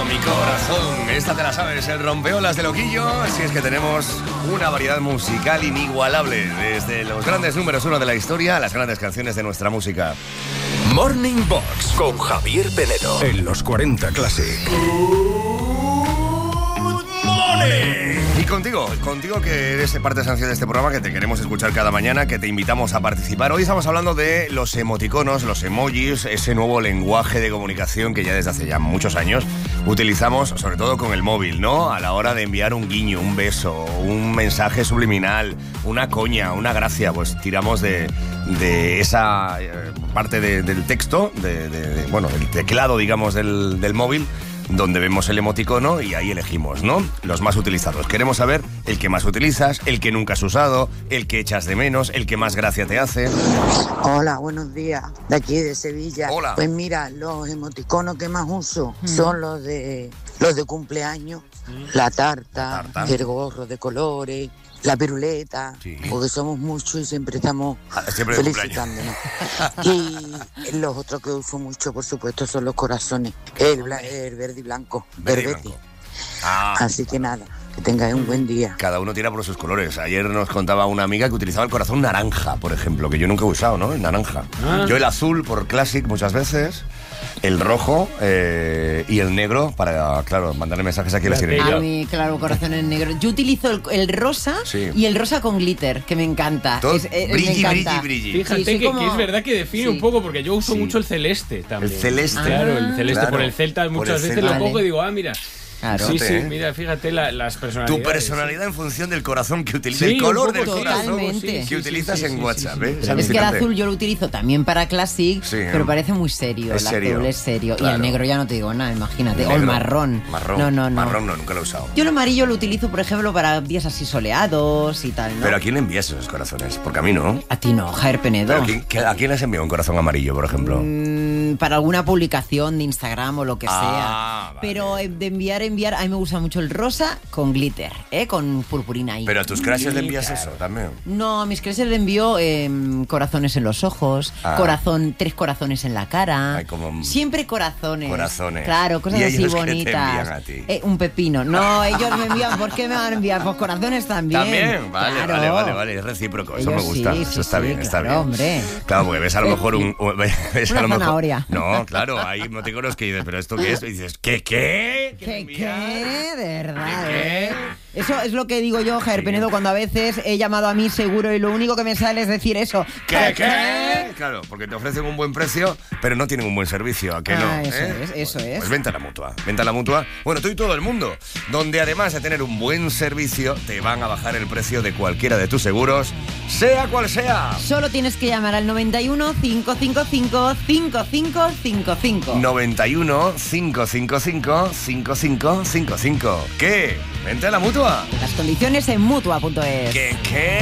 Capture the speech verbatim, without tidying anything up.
Loquillo, mi corazón. Esta te la sabes, el rompeolas de Loquillo. Así es que tenemos una variedad musical inigualable, desde los grandes números uno de la historia a las grandes canciones de nuestra música. Morning Box con Javier Penedo en los cuarenta Classic. Good morning. Y contigo, contigo que eres parte esencial de este programa, que te queremos escuchar cada mañana, que te invitamos a participar. Hoy estamos hablando de los emoticonos, los emojis, ese nuevo lenguaje de comunicación que ya desde hace ya muchos años utilizamos, sobre todo con el móvil, ¿no? A la hora de enviar un guiño, un beso, un mensaje subliminal, una coña, una gracia, pues tiramos de, de esa eh, parte de, del texto, de, de, de, bueno, el teclado, digamos, del, del móvil, donde vemos el emoticono y ahí elegimos, ¿no? Los más utilizados. Queremos saber el que más utilizas, el que nunca has usado, el que echas de menos, el que más gracia te hace. Hola, buenos días. De aquí de Sevilla. Hola. Pues mira, los emoticonos que más uso mm. son los de los de cumpleaños, mm. la tarta, tarta, el gorro de colores, la piruleta, sí. Porque somos muchos y siempre estamos ah, siempre felicitándonos. Y los otros que uso mucho, por supuesto, son los corazones, el, el verde y blanco, verde verde. Y blanco. Ah. Así que nada, que tengáis un buen día. Cada uno tira por sus colores. Ayer nos contaba una amiga que utilizaba el corazón naranja, por ejemplo, que yo nunca he usado, ¿no? El naranja. Ah. Yo el azul por Classic muchas veces, el rojo eh, y el negro para, claro, mandarle mensajes aquí a la sirenita. A mí, claro, corazón en negro. Yo utilizo el, el rosa, sí. Y el rosa con glitter, que me encanta. Todo es, es, brilli, me encanta. brilli, brilli. Fíjate sí, que, como... que es verdad que define sí. un poco, porque yo uso sí. mucho el celeste también. El celeste. Ah, claro, el celeste claro. por el celta muchas el veces celta. lo cojo y digo, ah, mira... Claro. Sí, sí, mira, fíjate la, las personalidades. Tu personalidad sí. En función del corazón que utilizas, sí, el color del totalmente. corazón sí, que sí, utilizas sí, sí, en sí, WhatsApp. sí, sí, ¿eh? Es que el azul yo lo utilizo también para Classic, sí, pero parece muy serio. Es el serio. azul es serio. Claro. Y el negro ya no te digo nada, imagínate. El o el negro. marrón. Marrón. No, no, no. Marrón no, nunca lo he usado. Yo el amarillo lo utilizo, por ejemplo, para días así soleados y tal, ¿no? Pero ¿a quién le envías esos corazones? Porque a mí no. A ti no, Javier Penedo. ¿A quién, ¿A quién les envío un corazón amarillo, por ejemplo? Mm, para alguna publicación de Instagram o lo que ah, sea. Vale. Pero de enviar, enviar, a mí me gusta mucho el rosa con glitter, ¿eh? Con purpurina ahí. Pero a tus crashes le envías eso también. No, a mis crashes le envío eh, corazones en los ojos, ah. corazón, tres corazones en la cara. Ay, como... Siempre corazones. Corazones. Claro, cosas ¿Y así ellos bonitas. qué te envían a ti? Eh, un pepino. No, ellos me envían. ¿Por qué me van a enviar? Pues corazones también. También, vale, claro. vale, vale, vale. Es recíproco, eso ellos me gusta. Sí, eso sí, está sí, bien, claro, está bien. Hombre. Claro, porque ves a lo mejor un. Ves Una a lo mejor... zanahoria. No, claro, hay emoticonos que dices, ¿pero esto qué es? Y dices, ¿qué, qué? ¿Qué, qué? De verdad, ¿Qué? ¿eh? Eso es lo que digo yo, Javier sí. Penedo, cuando a veces he llamado a mí seguro y lo único que me sale es decir eso. ¿Qué, qué? Claro, porque te ofrecen un buen precio, pero no tienen un buen servicio, ¿a qué no? Ah, eso ¿eh? es, eso pues, es. Pues venta a la mutua, venta a la mutua. Bueno, tú y todo el mundo, donde además de tener un buen servicio, te van a bajar el precio de cualquiera de tus seguros, sea cual sea. Solo tienes que llamar al noventa y uno, cinco cinco cinco, cinco cinco cinco cinco. noventa y uno, cinco cinco cinco, cinco cinco cinco cinco. ¿Qué? Vente a la mutua. Las condiciones en mutua punto es. ¿Qué, qué?